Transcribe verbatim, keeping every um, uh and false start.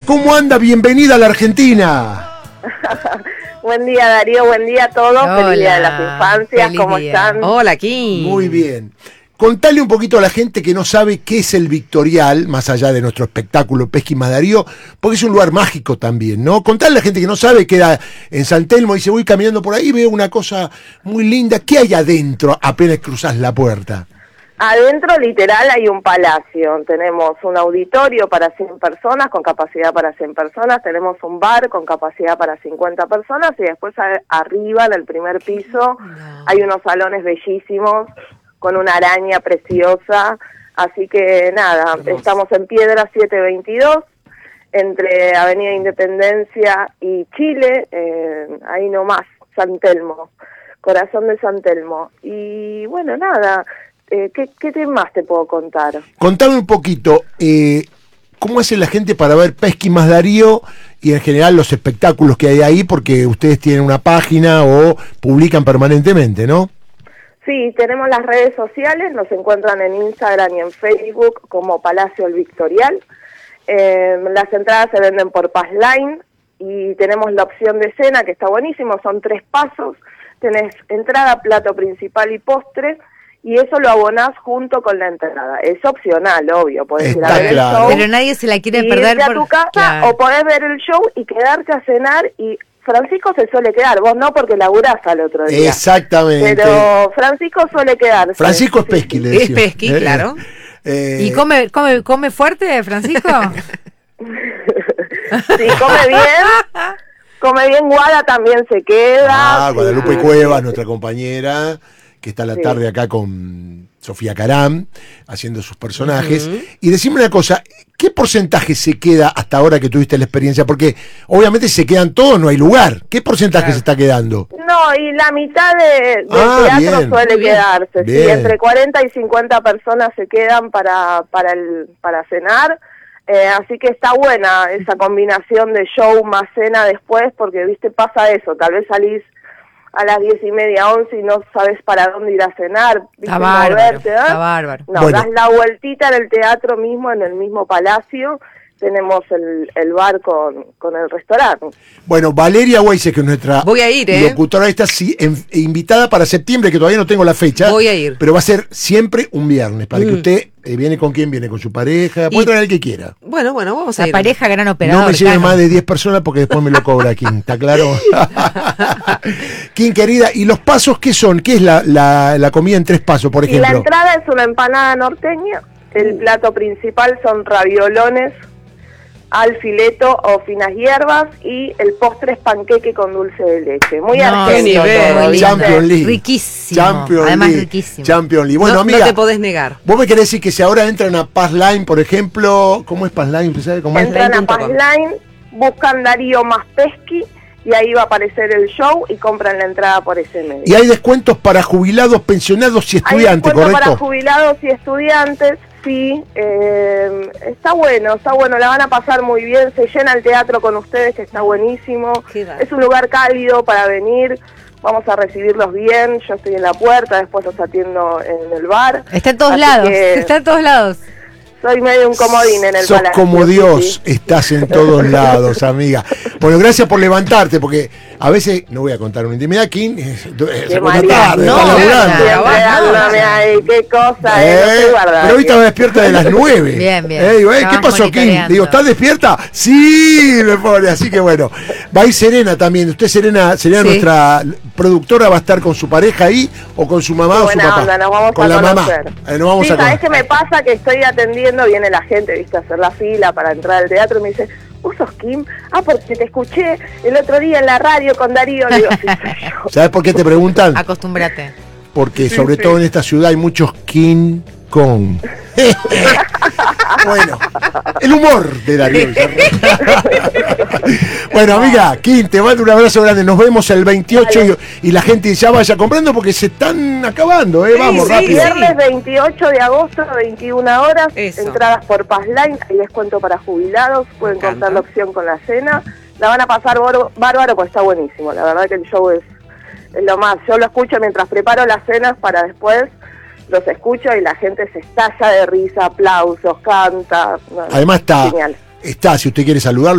¿cómo anda? Bienvenida a la Argentina. Buen día, Darío, buen día a todos. Hola. Feliz día de las infancias, Feliz ¿cómo día. están? Hola, Kim. Muy bien. Contale un poquito a la gente que no sabe qué es el Victorial, más allá de nuestro espectáculo Pesqui más Darío, porque es un lugar mágico también, ¿no? Contale a la gente que no sabe, queda en San Telmo y se voy caminando por ahí, veo una cosa muy linda. ¿Qué hay adentro apenas cruzás la puerta? Adentro, literal, hay un palacio. Tenemos un auditorio para cien personas, con capacidad para cien personas. Tenemos un bar con capacidad para cincuenta personas. Y después a, arriba, en el primer piso, no. hay unos salones bellísimos, con una araña preciosa. Así que, nada, Hermoso. Estamos en Piedra setecientos veintidós, entre Avenida Independencia y Chile, eh, ahí nomás, San Telmo, corazón de San Telmo. Y, bueno, nada... Eh, ¿qué, ¿Qué más te puedo contar? Contame un poquito, eh, ¿cómo hace la gente para ver Pesqui más Darío y en general los espectáculos que hay ahí? Porque ustedes tienen una página o publican permanentemente, ¿no? Sí, tenemos las redes sociales, nos encuentran en Instagram y en Facebook como Palacio El Victorial. Eh, las entradas se venden por Passline y tenemos la opción de cena, que está buenísimo, son tres pasos. Tenés entrada, plato principal y postre. Y eso lo abonás junto con la entrada. Es opcional, obvio. Podés ir a ver claro. el show. Pero nadie se la quiere y perder irte por... a tu casa, claro. o podés ver el show y quedarte a cenar. Y Francisco se suele quedar. Vos no, porque laburás al otro día. Exactamente. Pero Francisco suele quedarse. Francisco es Pesqui, le Es decimos. Pesqui, ¿Eh? claro. Eh... ¿Y come, come, come fuerte, Francisco? Sí, come bien. Come bien. Guada también se queda. Ah, Guadalupe sí. Cuevas, nuestra compañera, que está a la Sí. tarde acá con Sofía Caram, haciendo sus personajes. Uh-huh. Y decime una cosa, ¿qué porcentaje se queda hasta ahora que tuviste la experiencia? Porque obviamente si se quedan todos, no hay lugar. ¿Qué porcentaje Claro. se está quedando? No, y la mitad de, del Ah, teatro bien. suele Muy bien. quedarse. Sí, Bien. entre cuarenta y cincuenta personas se quedan para para el para cenar. Eh, así que está buena esa combinación de show más cena después, porque, viste, pasa eso. Tal vez salís a las diez y media, once y no sabes para dónde ir a cenar. ¿Viste? Está bárbaro, Moverte, ¿eh? está bárbaro. No, Bueno. das la vueltita en el teatro mismo, en el mismo palacio. Tenemos el, el bar con, con el restaurante. Bueno, Valeria Weisse, que es nuestra Voy a ir, ¿eh? locutora, está sí, en, invitada para septiembre, que todavía no tengo la fecha. Voy a ir. Pero va a ser siempre un viernes, para Mm. que usted eh, viene con quien viene, con su pareja, puede Y- traer el que quiera. Bueno, bueno, vamos a La ir. pareja gran operador. No me lleve Cano. más de diez personas porque después me lo cobra Kim, ¿está claro? Kim, querida, ¿y los pasos qué son? ¿Qué es la, la, la comida en tres pasos, por Y la ejemplo? entrada es una empanada norteña. El plato principal son raviolones al fileto o finas hierbas, y el postre es panqueque con dulce de leche. Muy No, argentino qué nivel. todo, Muy ¿viste? Champions League. Riquísimo. Champions Además, League. riquísimo. Champions League. Bueno, no, amiga, no te podés negar. vos me querés decir que si ahora entran a Passline, por ejemplo, ¿cómo es Passline? ¿Usted sabe cómo es? Entran a punto com. Passline, buscan Darío más Pesqui, y ahí va a aparecer el show y compran la entrada por ese medio. Y hay descuentos para jubilados, pensionados y Hay estudiantes, descuento para ¿correcto? jubilados y estudiantes, sí. Eh, está bueno, está bueno, la van a pasar muy bien. Se llena el teatro con ustedes, que está buenísimo. Qué da. Es un lugar cálido para venir. Vamos a recibirlos bien. Yo estoy en la puerta, después los atiendo en el bar. Está en todos Así lados. que Está en todos lados. soy medio un comodín en el Sos palacio. como sí, Dios, sí. estás en todos lados, amiga. Bueno, gracias por levantarte, porque a veces, no voy a contar una intimidad, Kim, es, es Qué buena María, tarde, no, está no, laburando. no, Siempre no, dándome ahí, qué cosa, eh, no Eh, estoy guardada. pero hoy estaba despierta de las nueve. Bien, bien. Eh, digo, eh, ¿qué Estabas pasó, Kim? monitoreando. Digo, ¿estás despierta? Sí, me pone. Así que bueno, va a ir Serena también. Usted, Serena, Serena, Sí. nuestra productora, va a estar con su pareja ahí o con su mamá Qué o su buena papá. onda, nos vamos con a la mamá. conocer. Eh, nos vamos sí, a ¿sabés conocer. qué me pasa? Que estoy atendiendo, viene la gente, viste, a hacer la fila para entrar al teatro y me dice, ¿vos sos Kim? Ah, porque te escuché el otro día en la radio con Darío. Le digo, sí, soy yo. ¿Sabes por qué te preguntan? Acostúmbrate. Porque Sí, sobre sí. todo en esta ciudad hay muchos King Kong. Bueno, el humor de Darío. Bueno, amiga, Kim, te mando un abrazo grande. Nos vemos el veintiocho y, y la gente ya vaya comprando porque se están acabando, ¿eh? Sí, Vamos, sí, rápido. Viernes veintiocho de agosto, veintiuna horas, Eso. entradas por Passline, hay descuento para jubilados, pueden Me encanta. comprar la opción con la cena. La van a pasar bor- bárbaro, pues está buenísimo. La verdad que el show es, es lo más. Yo lo escucho mientras preparo las cenas para después. Los escucho y la gente se estalla de risa, aplausos, canta. No, Además está, genial. está, si usted quiere saludar.